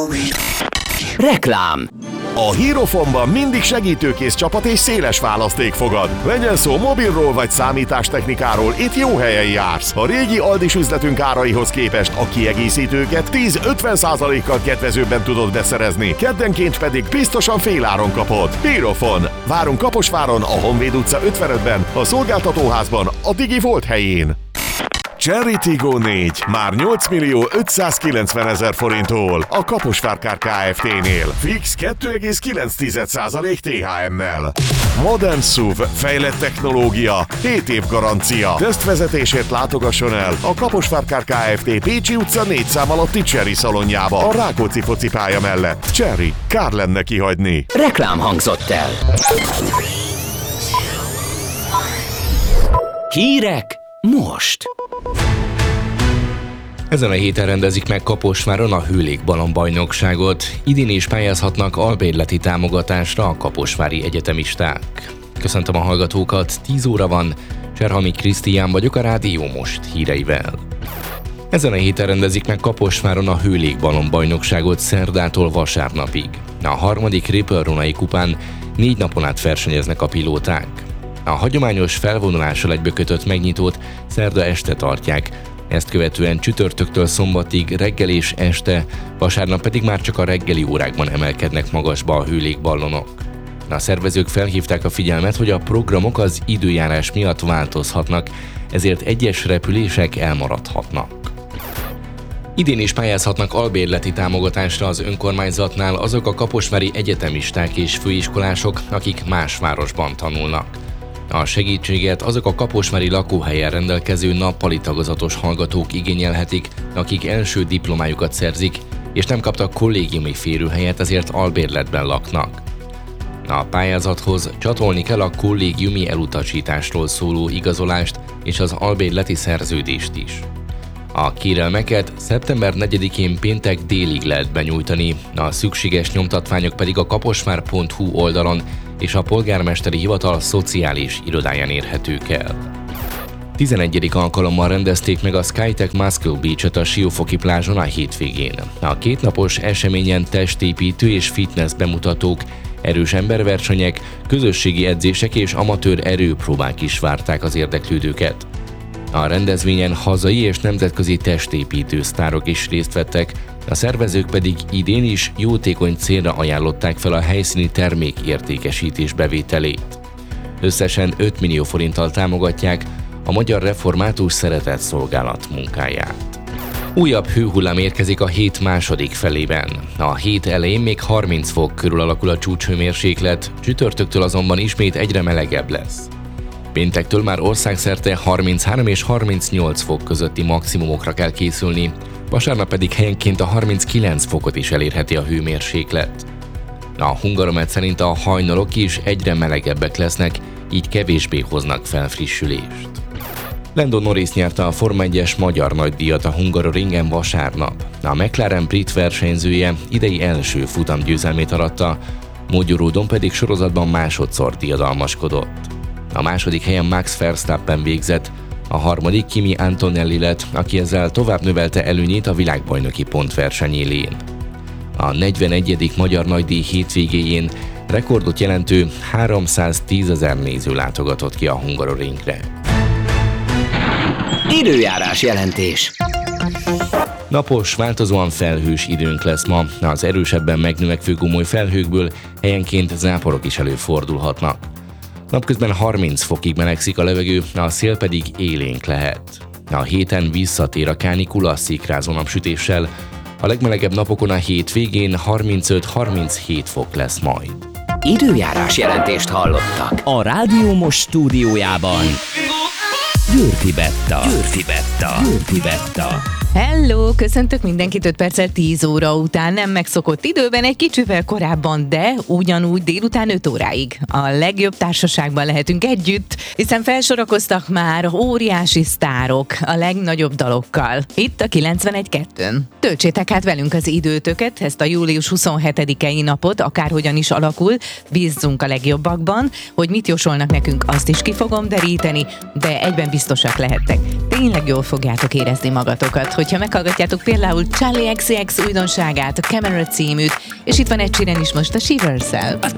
Reklám. A Hierophonban mindig segítőkész csapat és széles választék fogad. Legyen szó mobilról vagy számítástechnikáról, itt jó helyen jársz. A régi Aldis üzletünk áraihoz képest a kiegészítőket 10-50%-kal kedvezőbben tudod beszerezni, keddenként pedig biztosan féláron kapod. Hierophon. Várunk Kaposváron, a Honvéd utca 55-ben, a szolgáltatóházban, a Digi Volt helyén. Cherry Tiggo 4. Már 8.590.000 forinttól a Kaposvár Kár Kft-nél. Fix 2,9% THM-mel. Modern SUV, fejlett technológia, 7 év garancia. Tesztvezetésért látogasson el a Kaposvár Kár Kft. Pécsi utca 4 szám alatti Cherry szalonjába, a Rákóczi focipálya mellett. Cherry, kár lenne kihagyni. Reklám hangzott el. Hírek most. Ezen a héten rendezik meg Kaposváron a hőlégballon-bajnokságot. Idén is pályázhatnak albérleti támogatásra a kaposvári egyetemisták. Köszöntöm a hallgatókat, 10 óra van, Cserhalmi Krisztián vagyok a Rádió Most híreivel. Ezen a héten rendezik meg Kaposváron a hőlégballon-bajnokságot szerdától vasárnapig. A harmadik Ripple-Ronai kupán 4 napon át versenyeznek a pilóták. A hagyományos felvonulással egybekötött megnyitót szerda este tartják, ezt követően csütörtöktől szombatig reggel és este, vasárnap pedig már csak a reggeli órákban emelkednek magasba a hőlégballonok. A szervezők felhívták a figyelmet, hogy a programok az időjárás miatt változhatnak, ezért egyes repülések elmaradhatnak. Idén is pályázhatnak albérleti támogatásra az önkormányzatnál azok a kaposvári egyetemisták és főiskolások, akik más városban tanulnak. A segítséget azok a kaposvári lakóhelyen rendelkező nappali tagozatos hallgatók igényelhetik, akik első diplomájukat szerzik, és nem kaptak kollégiumi férőhelyet, ezért albérletben laknak. A pályázathoz csatolni kell a kollégiumi elutasításról szóló igazolást és az albérleti szerződést is. A kérelmeket szeptember 4-én péntek délig lehet benyújtani, a szükséges nyomtatványok pedig a kaposvár.hu oldalon és a polgármesteri hivatal szociális irodáján érhetők el. 11. alkalommal rendezték meg a Skytech Muscle Beach-et a Siófoki plázson a hétvégén. A kétnapos eseményen testépítő és fitness bemutatók, erős emberversenyek, közösségi edzések és amatőr erőpróbák is várták az érdeklődőket. A rendezvényen hazai és nemzetközi testépítő sztárok is részt vettek, a szervezők pedig idén is jótékony célra ajánlották fel a helyszíni termékértékesítés bevételét. Összesen 5 millió forinttal támogatják a Magyar Református Szeretetszolgálat munkáját. Újabb hőhullám érkezik a hét második felében. A hét elején még 30 fok körül alakul a csúcshőmérséklet, csütörtöktől azonban ismét egyre melegebb lesz. Péntektől már országszerte 33 és 38 fok közötti maximumokra kell készülni, vasárnap pedig helyenként a 39 fokot is elérheti a hőmérséklet. A Hungaromet szerint a hajnalok is egyre melegebbek lesznek, így kevésbé hoznak felfrissülést. Lando Norris nyerte a Forma 1-es magyar nagydíjat a Hungaroringen vasárnap. A McLaren brit versenyzője idei első futamgyőzelmét aratta, Mogyoródon pedig sorozatban másodszor diadalmaskodott. A második helyen Max Verstappen végzett, a harmadik Kimi Antonelli lett, aki ezzel tovább növelte előnyét a világbajnoki pontverseny élén. A 41. magyar nagydíj hétvégéjén rekordot jelentő 310 000 néző látogatott ki a Hungaroringre. Időjárás jelentés. Napos, változóan felhős időnk lesz ma, az erősebben megnövekvő gomoly felhőkből helyenként záporok is előfordulhatnak. Napközben 30 fokig melegszik a levegő, a szél pedig élénk lehet. A héten visszatér a kánikula szikrázó napsütéssel, a legmelegebb napokon a hétvégén 35-37 fok lesz majd. Időjárás jelentést hallottak. A Rádió Most stúdiójában Győrfi Betta. Hello, köszöntök mindenkit 5 perccel 10 óra után, nem megszokott időben, egy kicsivel korábban, de ugyanúgy délután 5 óráig. A legjobb társaságban lehetünk együtt, hiszen felsorakoztak már óriási sztárok a legnagyobb dalokkal. Itt a 91.2-n. Töltsétek át velünk az időtöket, ezt a július 27-i napot, akárhogyan is alakul, bízzunk a legjobbakban, hogy mit jósolnak nekünk, azt is ki fogom deríteni, de egyben biztosak lehettek. Tényleg jól fogjátok érezni magatokat, hogy hogyha meghallgatjátok például Charlie XCX újdonságát, a Camera címűt, és itt van Ed Sheeran is most a Shiversel.